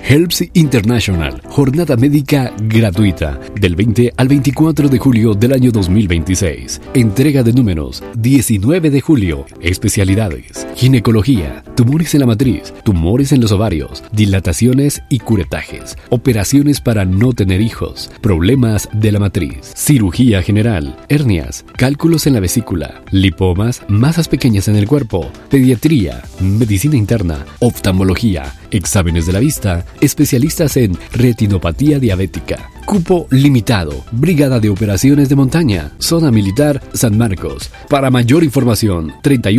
Helps International, jornada médica gratuita, del 20 al 24 de julio del año 2026. Entrega de números, 19 de julio. Especialidades: ginecología, tumores en la matriz, tumores en los ovarios, dilataciones y curetajes, operaciones para no tener hijos, problemas de la matriz, cirugía general, hernias, cálculos en la vesícula, lipomas, masas pequeñas en el cuerpo, pediatría, medicina interna, oftalmología, exámenes de la vista, especialistas en retinopatía diabética. Cupo limitado. Brigada de Operaciones de Montaña, Zona Militar San Marcos. Para mayor información,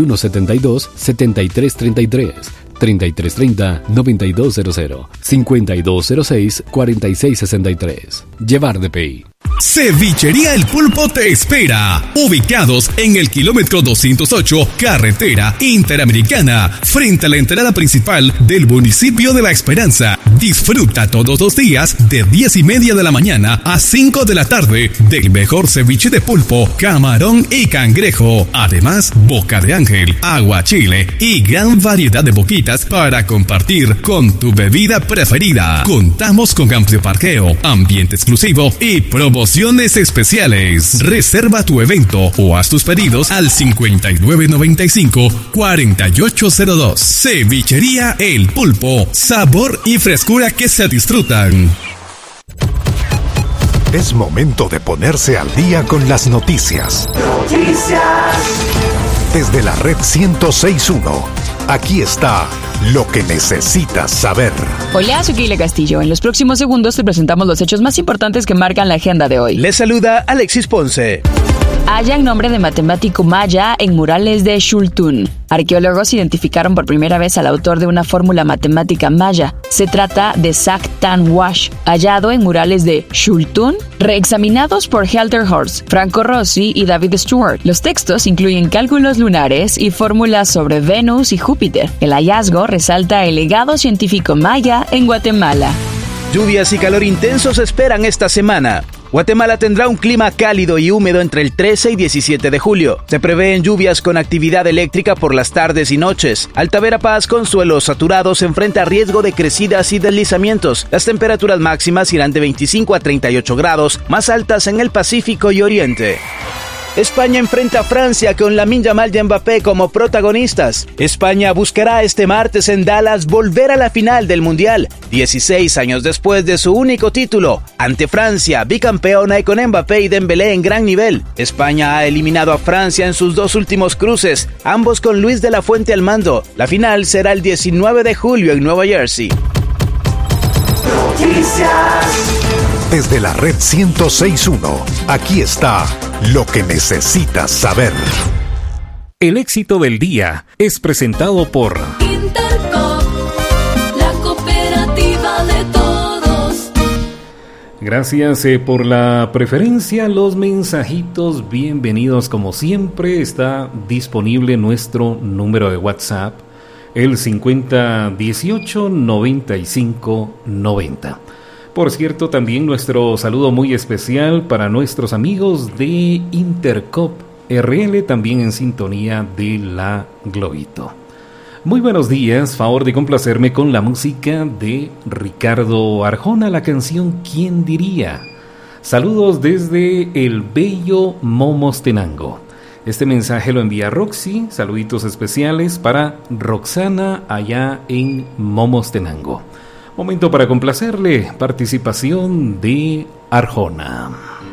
3172-7333, 3330-9200, 5206-4663. Llevar DPI. Cevichería El Pulpo te espera. Ubicados en el kilómetro 208, carretera interamericana, frente a la entrada principal del municipio de La Esperanza. Disfruta todos los días de 10:30 de la mañana a 5 de la tarde del mejor ceviche de pulpo, camarón y cangrejo. Además, boca de ángel, aguachile y gran variedad de boquitas para compartir con tu bebida preferida. Contamos con amplio parqueo, ambiente exclusivo y promociones especiales. Reserva tu evento o haz tus pedidos al 5995-4802. Cevichería El Pulpo. Sabor y frescura que se disfrutan. Es momento de ponerse al día con las noticias. Desde la red 106.1, aquí está lo que necesitas saber. Hola, soy Keila Castillo. En los próximos segundos te presentamos los hechos más importantes que marcan la agenda de hoy. Les saluda Alexis Ponce. Hallan nombre de matemático maya en murales de Xultún. Arqueólogos identificaron por primera vez al autor de una fórmula matemática maya. Se trata de Sac Tan Wash, hallado en murales de Xultún, reexaminados por Helter Horst, Franco Rossi y David Stewart. Los textos incluyen cálculos lunares y fórmulas sobre Venus y Júpiter. El hallazgo resalta el legado científico maya en Guatemala. Lluvias y calor intensos se esperan esta semana. Guatemala tendrá un clima cálido y húmedo entre el 13 y 17 de julio. Se prevén lluvias con actividad eléctrica por las tardes y noches. Alta Verapaz, con suelos saturados, enfrenta riesgo de crecidas y deslizamientos. Las temperaturas máximas irán de 25 a 38 grados, más altas en el Pacífico y Oriente. España enfrenta a Francia con Lamine Yamal y Mbappé como protagonistas. España buscará este martes en Dallas volver a la final del Mundial, 16 años después de su único título, ante Francia, bicampeona y con Mbappé y Dembélé en gran nivel. España ha eliminado a Francia en sus dos últimos cruces, ambos con Luis de la Fuente al mando. La final será el 19 de julio en Nueva Jersey. Desde la red 106.1, aquí está lo que necesitas saber. El éxito del día es presentado por Intercop, la cooperativa de todos. Gracias por la preferencia, los mensajitos, bienvenidos como siempre. Está disponible nuestro número de WhatsApp, el 5018-9590. Por cierto, también nuestro saludo muy especial para nuestros amigos de Intercop RL, también en sintonía de la Globito. Muy buenos días, favor de complacerme con la música de Ricardo Arjona, la canción ¿Quién diría? Saludos desde el bello Momostenango. Este mensaje lo envía Roxy, saluditos especiales para Roxana allá en Momostenango. Momento para complacerle, participación de Arjona.